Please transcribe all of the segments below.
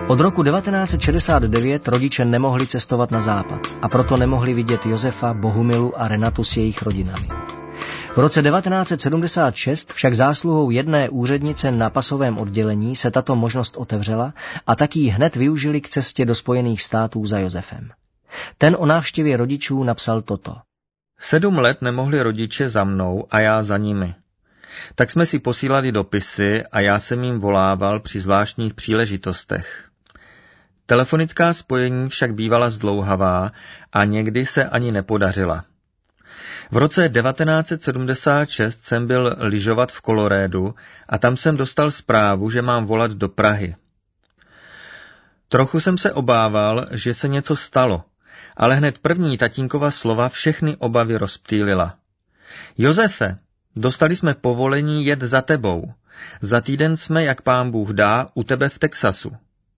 Od roku 1969 rodiče nemohli cestovat na západ a proto nemohli vidět Josefa, Bohumilu a Renatu s jejich rodinami. V roce 1976 však zásluhou jedné úřednice na pasovém oddělení se tato možnost otevřela a tak ji hned využili k cestě do Spojených států za Josefem. Ten o návštěvě rodičů napsal toto. 7 let nemohli rodiče za mnou a já za nimi. Tak jsme si posílali dopisy a já jsem jim volával při zvláštních příležitostech. Telefonická spojení však bývala zdlouhavá a někdy se ani nepodařila. V roce 1976 jsem byl lyžovat v Kolorédu a tam jsem dostal zprávu, že mám volat do Prahy. Trochu jsem se obával, že se něco stalo, ale hned první tatínkova slova všechny obavy rozptýlila. Josefe, dostali jsme povolení jet za tebou. Za týden jsme, jak pán Bůh dá, u tebe v Texasu.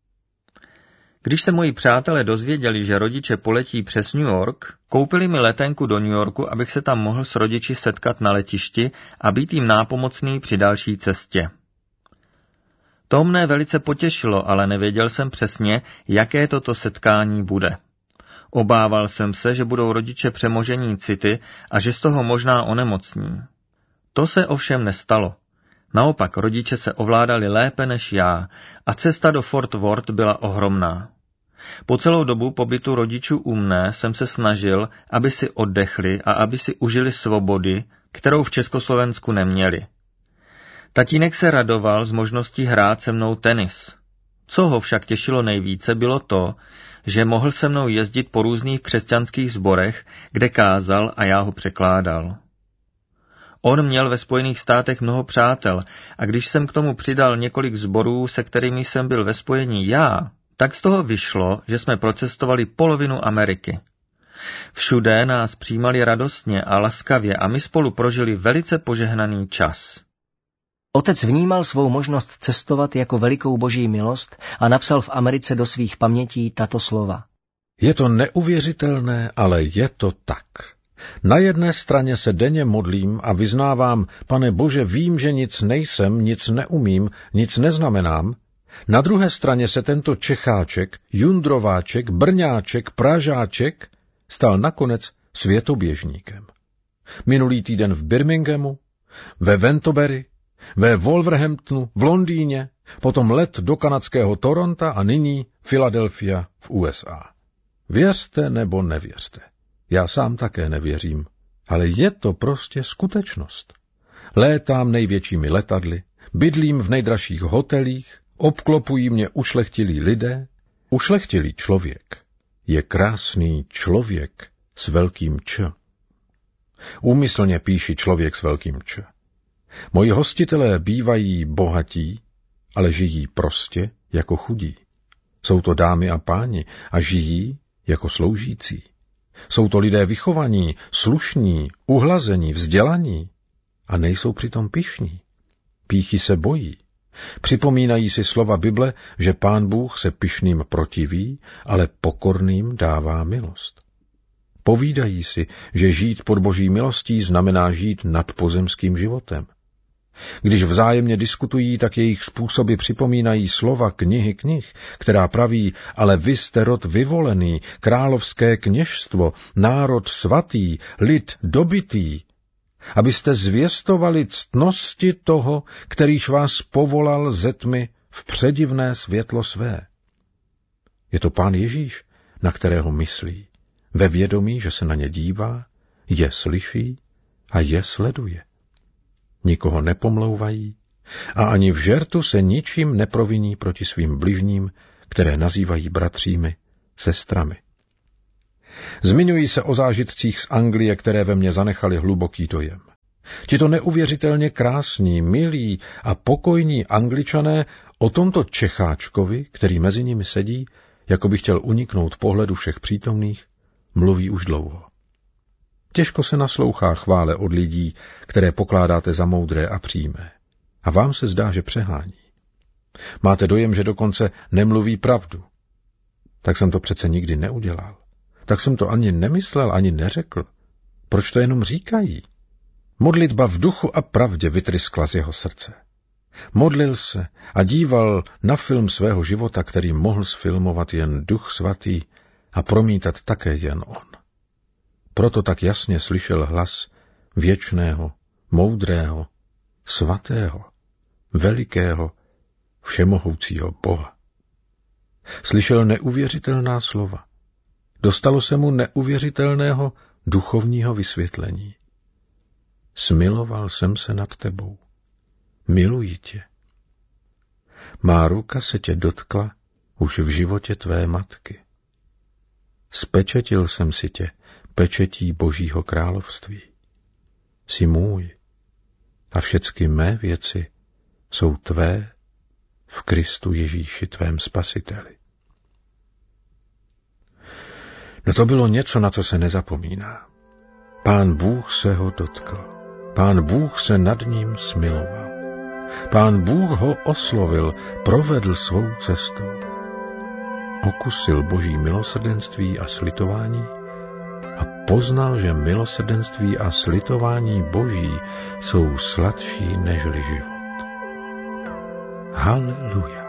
Když se moji přátelé dozvěděli, že rodiče poletí přes New York, koupili mi letenku do New Yorku, abych se tam mohl s rodiči setkat na letišti a být jim nápomocný při další cestě. To mne velice potěšilo, ale nevěděl jsem přesně, jaké toto setkání bude. Obával jsem se, že budou rodiče přemožení city a že z toho možná onemocní. To se ovšem nestalo. Naopak rodiče se ovládali lépe než já a cesta do Fort Worth byla ohromná. Po celou dobu pobytu rodičů u mne jsem se snažil, aby si oddechli a aby si užili svobody, kterou v Československu neměli. Tatínek se radoval z možnosti hrát se mnou tenis. Co ho však těšilo nejvíce, bylo to, že mohl se mnou jezdit po různých křesťanských sborech, kde kázal a já ho překládal. On měl ve Spojených státech mnoho přátel a když jsem k tomu přidal několik sborů, se kterými jsem byl ve spojení já, tak z toho vyšlo, že jsme procestovali polovinu Ameriky. Všude nás přijímali radostně a laskavě a my spolu prožili velice požehnaný čas. Otec vnímal svou možnost cestovat jako velikou boží milost a napsal v Americe do svých pamětí tato slova. Je to neuvěřitelné, ale je to tak. Na jedné straně se denně modlím a vyznávám, Pane Bože, vím, že nic nejsem, nic neumím, nic neznamenám. Na druhé straně se tento Čecháček, Jundrováček, Brňáček, Pražáček stal nakonec světoběžníkem. Minulý týden v Birminghamu, ve Ventobury, ve Wolverhamptonu, v Londýně, potom let do kanadského Toronta a nyní Philadelphia v USA. Věřte nebo nevěřte. Já sám také nevěřím, ale je to prostě skutečnost. Létám největšími letadly, bydlím v nejdražších hotelích, obklopují mě ušlechtilí lidé. Ušlechtilý člověk je krásný člověk s velkým Č. Úmyslně píši člověk s velkým Č. Moji hostitelé bývají bohatí, ale žijí prostě jako chudí. Jsou to dámy a páni a žijí jako sloužící. Jsou to lidé vychovaní, slušní, uhlazení, vzdělaní a nejsou přitom pyšní. Pýchy se bojí. Připomínají si slova Bible, že Pán Bůh se pyšným protiví, ale pokorným dává milost. Povídají si, že žít pod Boží milostí znamená žít nad pozemským životem. Když vzájemně diskutují, tak jejich způsoby připomínají slova knihy knih, která praví, ale vy jste rod vyvolený, královské kněžstvo, národ svatý, lid dobytý, abyste zvěstovali ctnosti toho, kterýž vás povolal ze tmy v předivné světlo své. Je to Pán Ježíš, na kterého myslí, ve vědomí, že se na ně dívá, je slyší a je sleduje. Nikoho nepomlouvají a ani v žertu se ničím neproviní proti svým bližním, které nazývají bratřími, sestrami. Zmiňují se o zážitcích z Anglie, které ve mně zanechaly hluboký dojem. Tito neuvěřitelně krásní, milí a pokojní Angličané o tomto Čecháčkovi, který mezi nimi sedí, jako by chtěl uniknout pohledu všech přítomných, mluví už dlouho. Těžko se naslouchá chvále od lidí, které pokládáte za moudré a přímé. A vám se zdá, že přehání. Máte dojem, že dokonce nemluví pravdu. Tak jsem to přece nikdy neudělal. Tak jsem to ani nemyslel, ani neřekl. Proč to jenom říkají? Modlitba v duchu a pravdě vytryskla z jeho srdce. Modlil se a díval na film svého života, který mohl sfilmovat jen Duch Svatý a promítat také jen on. Proto tak jasně slyšel hlas věčného, moudrého, svatého, velikého, všemohoucího Boha. Slyšel neuvěřitelná slova. Dostalo se mu neuvěřitelného duchovního vysvětlení. Smiloval jsem se nad tebou. Miluji tě. Má ruka se tě dotkla už v životě tvé matky. Spečetil jsem si tě pečetí Božího království. Jsi můj a všecky mé věci jsou tvé v Kristu Ježíši tvém spasiteli. No to bylo něco, na co se nezapomíná. Pán Bůh se ho dotkl. Pán Bůh se nad ním smiloval. Pán Bůh ho oslovil, provedl svou cestou. Okusil Boží milosrdenství a slitování a poznal, že milosrdenství a slitování Boží jsou sladší nežli život. Haleluja.